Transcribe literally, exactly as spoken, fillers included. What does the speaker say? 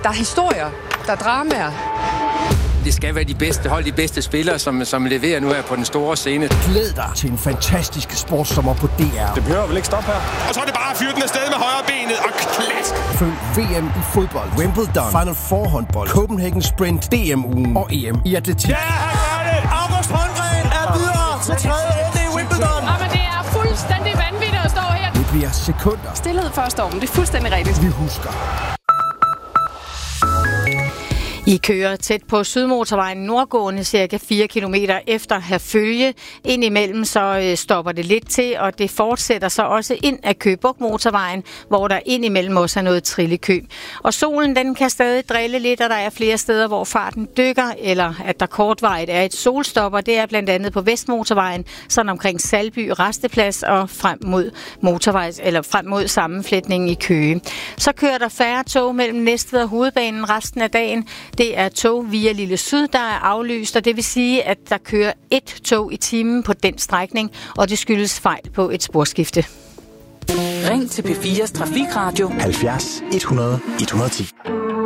Der er historier, der er dramaer. Det skal være de bedste hold, de bedste spillere, som, som leverer nu her på den store scene. Glæd dig til en fantastisk sportssommer på D R. Det behøver vel ikke stoppe her. Og så er det bare at fyre den afsted med højre benet og klask. Følg V M i fodbold, Wimbledon, Final Four håndbold, Copenhagen Sprint, D M-ugen og E M i atletik. Ja, han gør det! August Holmgren er videre til tredje runde i Wimbledon. Ja, men det er fuldstændig vanvittigt at stå her. Det bliver sekunder. Stilhed før stormen, det er fuldstændig rigtigt. Vi husker. I kører tæt på Sydmotorvejen nordgående cirka fire kilometer efter Herfølge. Indimellem så stopper det lidt til, og det fortsætter så også ind af Køge Bugt Motorvejen, hvor der indimellem også er noget trillekø. Og solen den kan stadig drille lidt, og der er flere steder, hvor farten dykker, eller at der kortvarigt er et solstopper. Det er blandt andet på Vestmotorvejen, sådan omkring Salby Resteplads og frem mod motorvejs eller frem mod sammenflætningen i Køge. Så kører der færre tog mellem Næstved og Hovedbanen resten af dagen. Det er tog via Lille Syd, der er aflyst, og det vil sige, at der kører et tog i timen på den strækning, og det skyldes fejl på et sporskifte. Ring til P fires Trafikradio halvfjerds et hundrede et hundrede og ti.